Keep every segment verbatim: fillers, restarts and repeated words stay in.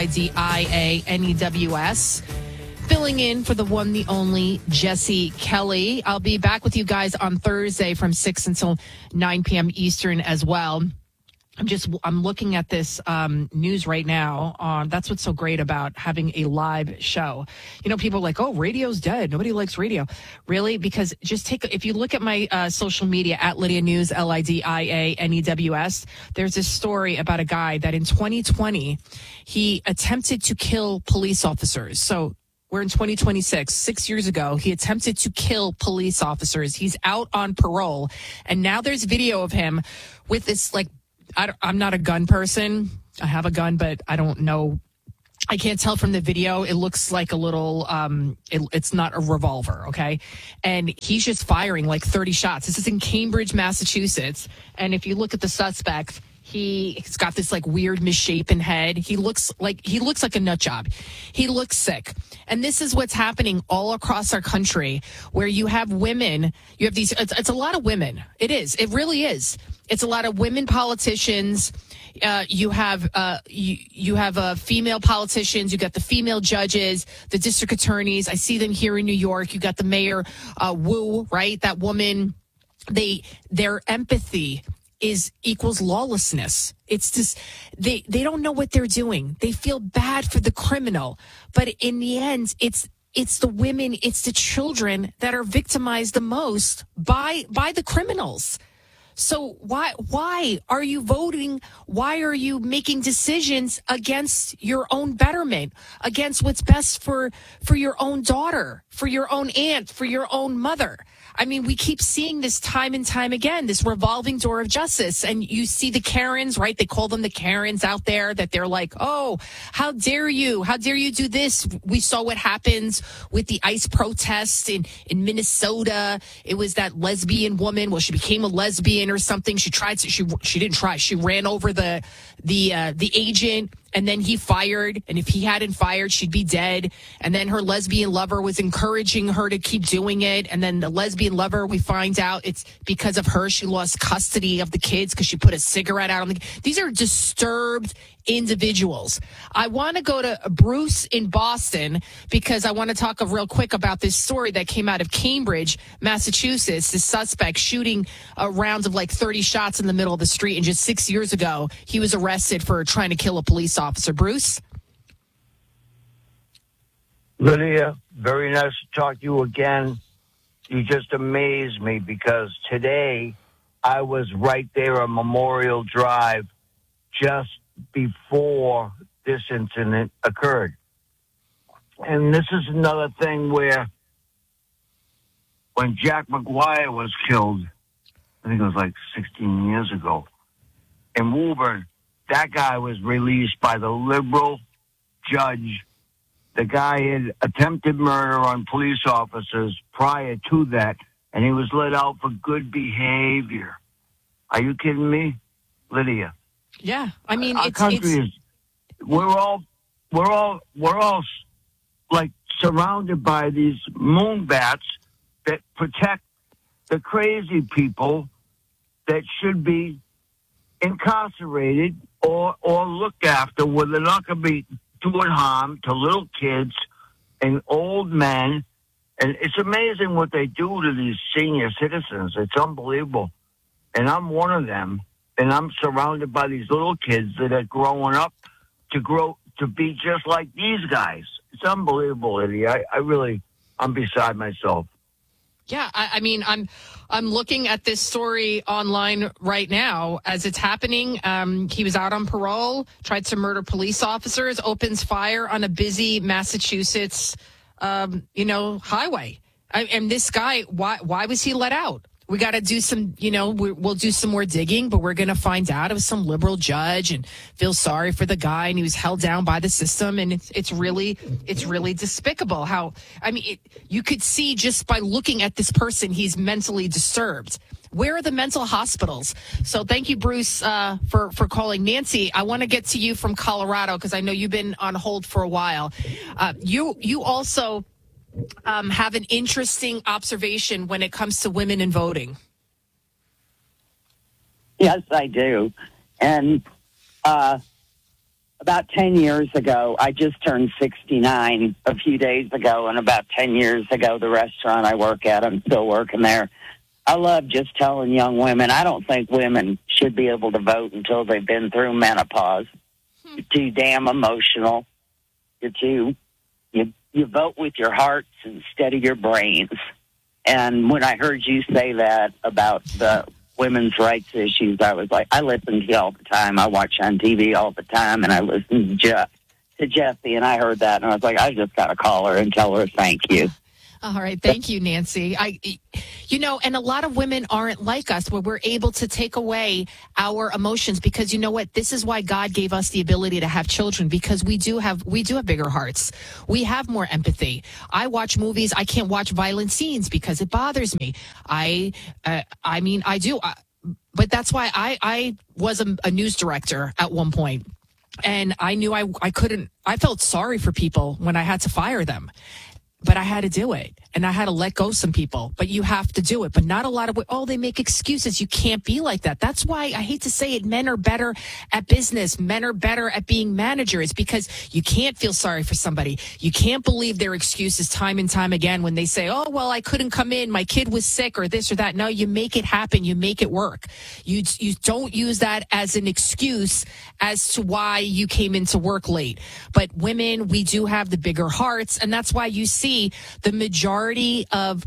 D I A N E W S. Filling in for the one, the only, Jesse Kelly. I'll be back with you guys on Thursday from six until nine p.m. Eastern as well. I'm just, I'm looking at this um, news right now. Uh, that's what's so great about having a live show. You know, people are like, oh, radio's dead. Nobody likes radio. Really? Because just take, if you look at my uh, social media, at Lydia News, L I D I A N E W S, there's this story about a guy that in twenty twenty, he attempted to kill police officers. So we're in twenty twenty-six. Six years ago, he attempted to kill police officers. He's out on parole. And now there's video of him with this, like, I don't, I'm not a gun person. I have a gun, but I don't know. I can't tell from the video. It looks like a little, um, it, it's not a revolver, okay? And he's just firing like thirty shots. This is in Cambridge, Massachusetts. And if you look at the suspect, he, he's got this like weird misshapen head. He looks like, he looks like a nut job. He looks sick. And this is what's happening all across our country, where you have women, you have these, it's, it's a lot of women. It is. It really is. It's a lot of women politicians. Uh, you have uh, you, you have uh, female politicians. You got the female judges, the district attorneys. I see them here in New York. You got the mayor, uh, Wu, right? That woman. They their empathy is equals lawlessness. It's just they they don't know what they're doing. They feel bad for the criminal, but in the end, it's. It's the women, it's the children that are victimized the most by by the criminals. So why why are you voting? Why are you making decisions against your own betterment, against what's best for for your own daughter, for your own aunt, for your own mother? I mean, we keep seeing this time and time again, this revolving door of justice. And you see the Karens, right? They call them the Karens out there, that they're like, oh, how dare you? How dare you do this? We saw what happens with the ICE protests in, in Minnesota. It was that lesbian woman. Well, she became a lesbian or something. She tried to, she, she didn't try. She ran over the, the, uh, the agent. And then he fired. And if he hadn't fired, she'd be dead. And then her lesbian lover was encouraging her to keep doing it. And then the lesbian lover, we find out it's because of her. She lost custody of the kids because she put a cigarette out on the. These are disturbed individuals. I want to go to Bruce in Boston because I want to talk real quick about this story that came out of Cambridge, Massachusetts. The suspect shooting uh, rounds of like thirty shots in the middle of the street. And just six years ago, he was arrested for trying to kill a police officer. Bruce? Lydia, very nice to talk to you again. You just amaze me because today I was right there on Memorial Drive just before this incident occurred. And this is another thing where when Jack McGuire was killed, I think it was like sixteen years ago, in Woburn, that guy was released by the liberal judge. The guy had attempted murder on police officers prior to that, and he was let out for good behavior. Are you kidding me, Lydia? Yeah, I mean, our it's, country it's... is. We're all, we're all, we're all like surrounded by these moonbats that protect the crazy people that should be incarcerated or or looked after, where they're not going to be doing harm to little kids and old men. And it's amazing what they do to these senior citizens. It's unbelievable. And I'm one of them. And I'm surrounded by these little kids that are growing up to grow to be just like these guys. It's unbelievable, Eddie. I, I really, I'm beside myself. Yeah, I, I mean, I'm I'm looking at this story online right now as it's happening. Um, he was out on parole, tried to murder police officers, opens fire on a busy Massachusetts, um, you know, highway. I, and this guy, why why was he let out? We got to do some, you know, we, we'll do some more digging, but we're going to find out it was some liberal judge and feel sorry for the guy. And he was held down by the system. And it's, it's really, it's really despicable how, I mean, it, you could see just by looking at this person, he's mentally disturbed. Where are the mental hospitals? So thank you, Bruce, uh, for, for calling. Nancy, I want to get to you from Colorado because I know you've been on hold for a while. Uh, you, you also... Um, have an interesting observation when it comes to women in voting. Yes, I do. And uh, about ten years ago, I just turned sixty-nine a few days ago, and about ten years ago, the restaurant I work at, I'm still working there. I love just telling young women, I don't think women should be able to vote until they've been through menopause. Hmm. You're too damn emotional. You're too, you, you vote with your hearts instead of your brains. And when I heard you say that about the women's rights issues, I was like, I listen to you all the time. I watch on T V all the time, and I listen to, Je- to Jesse, and I heard that, and I was like, I just got to call her and tell her thank you. All right. Thank you, Nancy. I, you know, and a lot of women aren't like us where we're able to take away our emotions because you know what? This is why God gave us the ability to have children because we do have, we do have bigger hearts. We have more empathy. I watch movies. I can't watch violent scenes because it bothers me. I, uh, I mean, I do, I, but that's why I, I was a, a news director at one point. And I knew I, I couldn't, I felt sorry for people when I had to fire them. But I had to do it, and I had to let go some people. But you have to do it. But not a lot of, oh, they make excuses. You can't be like that. That's why I hate to say it. Men are better at business. Men are better at being managers because you can't feel sorry for somebody. You can't believe their excuses time and time again when they say, oh, well, I couldn't come in. My kid was sick or this or that. No, you make it happen. You make it work. You, you don't use that as an excuse as to why you came into work late. But women, we do have the bigger hearts, and that's why you see the majority of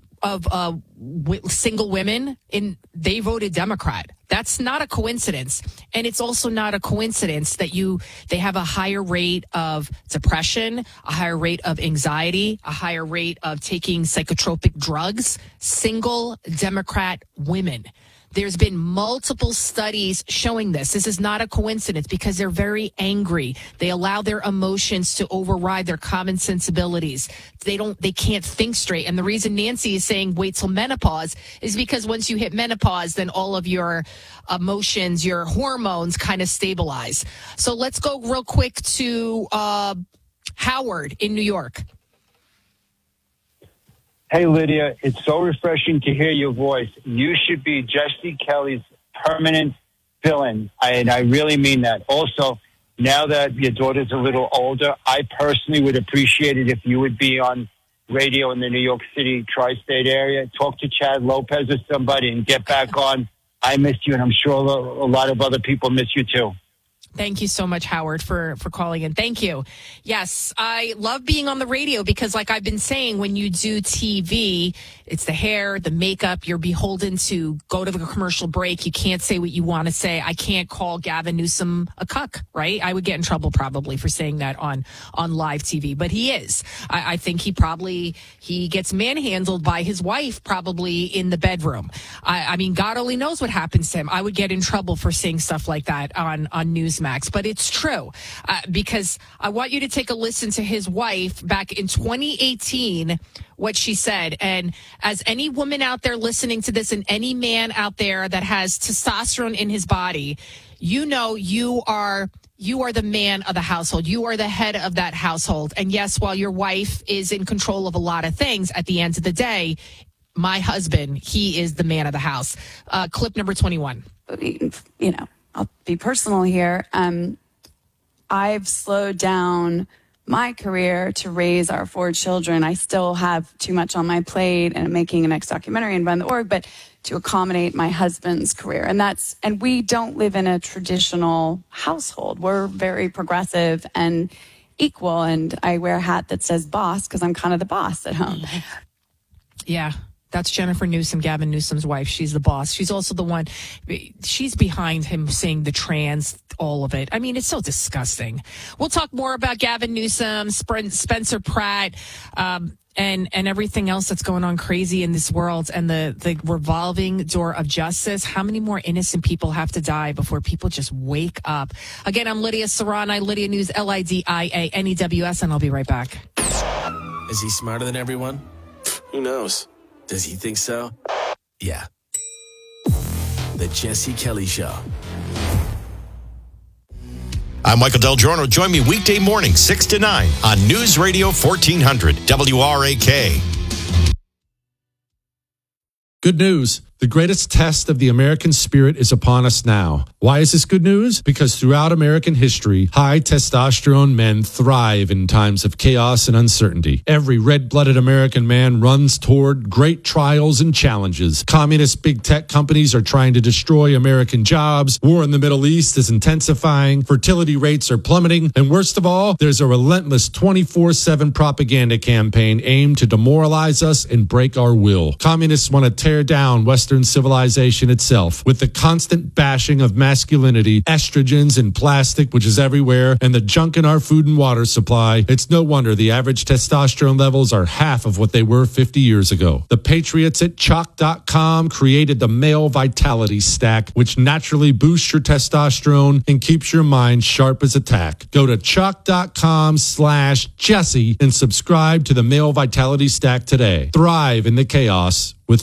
of uh, w- single women in they voted Democrat. That's not a coincidence, and it's also not a coincidence that you they have a higher rate of depression, a higher rate of anxiety, a higher rate of taking psychotropic drugs. Single Democrat women. There's been multiple studies showing this. This is not a coincidence because they're very angry. They allow their emotions to override their common sensibilities. They don't, they can't think straight. And the reason Nancy is saying wait till menopause is because once you hit menopause, then all of your emotions, your hormones kind of stabilize. So let's go real quick to uh, Howard in New York. Hey, Lydia, it's so refreshing to hear your voice. You should be Jesse Kelly's permanent fill-in, I, and I really mean that. Also, now that your daughter's a little older, I personally would appreciate it if you would be on radio in the New York City tri-state area. Talk to Chad Lopez or somebody and get back on. I miss you, and I'm sure a lot of other people miss you, too. Thank you so much, Howard, for, for calling in. Thank you. Yes, I love being on the radio because, like I've been saying, when you do T V, it's the hair, the makeup. You're beholden to go to the commercial break. You can't say what you want to say. I can't call Gavin Newsom a cuck, right? I would get in trouble probably for saying that on, on live T V, but he is. I, I think he probably, he gets manhandled by his wife probably in the bedroom. I, I mean, God only knows what happens to him. I would get in trouble for saying stuff like that on, on Newsmax. But it's true uh, because I want you to take a listen to his wife back in twenty eighteen, what she said. And as any woman out there listening to this and any man out there that has testosterone in his body, you know you are you are the man of the household. You are the head of that household. And yes, while your wife is in control of a lot of things, at the end of the day, my husband, he is the man of the house. Uh, clip number twenty-one. You know. I'll be personal here. Um, I've slowed down my career to raise our four children. I still have too much on my plate and I'm making a next documentary and run the org, but to accommodate my husband's career. And that's, and we don't live in a traditional household. We're very progressive and equal. And I wear a hat that says boss because I'm kind of the boss at home. Yeah. That's Jennifer Newsom, Gavin Newsom's wife. She's the boss. She's also the one, she's behind him saying the trans, all of it. I mean, it's so disgusting. We'll talk more about Gavin Newsom, Spencer Pratt, um, and, and everything else that's going on crazy in this world and the, the revolving door of justice. How many more innocent people have to die before people just wake up? Again, I'm Lydia Serrani, Lydia News, L I D I A N E W S, and I'll be right back. Is he smarter than everyone? Who knows? Does he think so? Yeah. The Jesse Kelly Show. I'm Michael Del Giorno. Join me weekday morning, six to nine on News Radio fourteen hundred W R A K. Good news. The greatest test of the American spirit is upon us now. Why is this good news? Because throughout American history, high testosterone men thrive in times of chaos and uncertainty. Every red-blooded American man runs toward great trials and challenges. Communist big tech companies are trying to destroy American jobs. War in the Middle East is intensifying. Fertility rates are plummeting. And worst of all, there's a relentless twenty-four seven propaganda campaign aimed to demoralize us and break our will. Communists want to tear down Western civilization itself with the constant bashing of masculinity, estrogens and plastic, which is everywhere, and the junk in our food and water supply. It's no wonder the average testosterone levels are half of what they were fifty years ago. The patriots at chalk dot com created the Male Vitality Stack, which naturally boosts your testosterone and keeps your mind sharp as a tack. Go to chalk dot com slash Jesse and subscribe to the Male Vitality Stack today. Thrive in the chaos with